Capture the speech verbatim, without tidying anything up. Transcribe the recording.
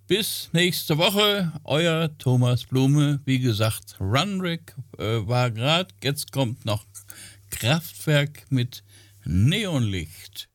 Bis nächste Woche, euer Thomas Blume. Wie gesagt, Runrick äh, war gerade, jetzt kommt noch Kraftwerk mit Neonlicht.